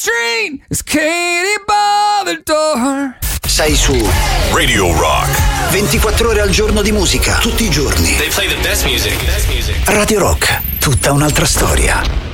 train is Katie by the door. Sei su Radio Rock. 24 ore al giorno di musica, tutti i giorni. They play the best music. Radio Rock, tutta un'altra storia.